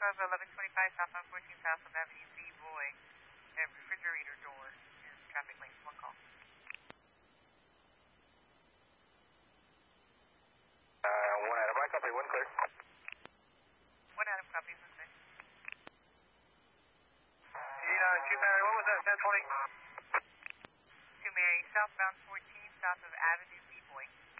of 1125 southbound 14 south of Avenue C, Roy. A refrigerator door is traffic lane. One call. 1 Adam, I copy, 1 clear. 1 Adam, copy, 1 clear. Two Mary, what was that, 1020? 2 Mary, southbound 14 south of Avenue C, Boy.